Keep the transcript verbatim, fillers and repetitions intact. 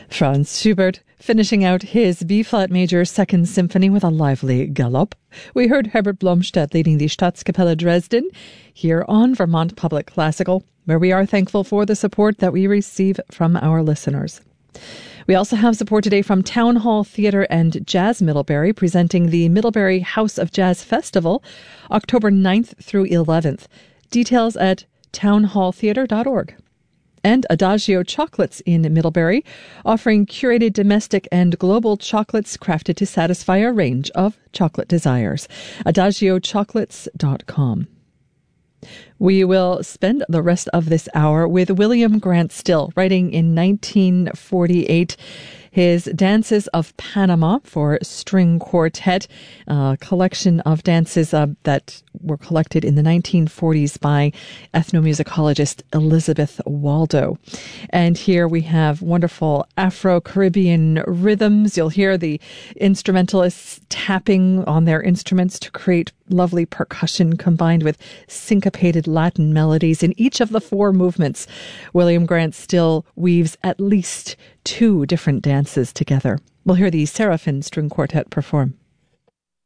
Franz Schubert finishing out his B-flat major Second Symphony with a lively galop. We heard Herbert Blomstedt leading the Staatskapelle Dresden here on Vermont Public Classical, where we are thankful for the support that we receive from our listeners. We also have support today from Town Hall Theatre and Jazz Middlebury, presenting the Middlebury House of Jazz Festival, October ninth through eleventh. Details at town hall theatre dot org. And Adagio Chocolates in Middlebury, offering curated domestic and global chocolates crafted to satisfy a range of chocolate desires. adagio chocolates dot com. We will spend the rest of this hour with William Grant Still, writing in nineteen forty-eight his Dances of Panama for String Quartet, a collection of dances uh, that were collected in the nineteen forties by ethnomusicologist Elizabeth Waldo. And here we have wonderful Afro-Caribbean rhythms. You'll hear the instrumentalists tapping on their instruments to create lovely percussion combined with syncopated Latin melodies in each of the four movements. William Grant Still weaves at least two different dances together. We'll hear the Seraphim String Quartet perform.